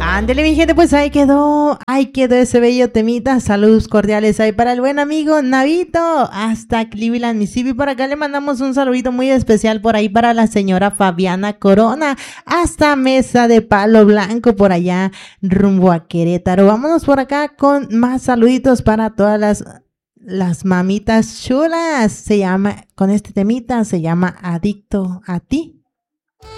Ándele, mi gente, pues ahí quedó ese bello temita. Saludos cordiales ahí para el buen amigo Navito, hasta Cleveland, Mississippi. Por acá le mandamos un saludito muy especial por ahí para la señora Fabiana Corona, hasta Mesa de Palo Blanco, por allá rumbo a Querétaro. Vámonos por acá con más saluditos para todas las mamitas chulas. Con este temita se llama Adicto a ti.